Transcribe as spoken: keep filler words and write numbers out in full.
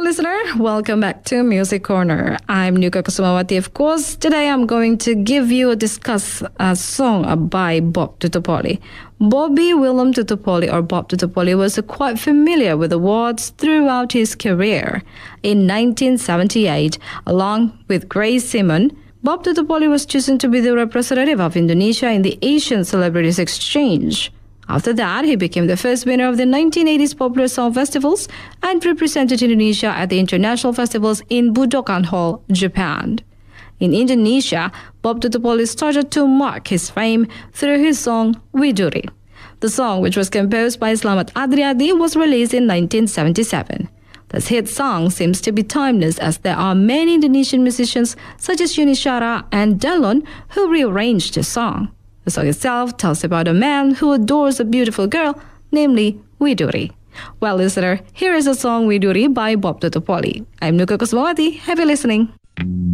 listener. Welcome back to Music Corner. I'm Nuka Kusumawati, of course. Today I'm going to give you a discuss a song by Bob Tutupoli. Bobby Willem Tutupoli, or Bob Tutupoli, was quite familiar with awards throughout his career. In nineteen seventy-eight, along with Grace Simon, Bob Tutupoli was chosen to be the representative of Indonesia in the Asian Celebrities Exchange. After that, he became the first winner of the nineteen eighties Popular Song Festivals and represented Indonesia at the international festivals in Budokan Hall, Japan. In Indonesia, Bob Tutupoli started to mark his fame through his song Widuri. The song, which was composed by Slamet Adriadi, was released in nineteen seventy-seven. This hit song seems to be timeless, as there are many Indonesian musicians such as Yuni Shara and Delon who rearranged the song. The song itself tells about a man who adores a beautiful girl, namely Widuri. Well, listener, here is a song Widuri by Bob Tutupoli. I'm Nuka Kusumawati. Happy listening.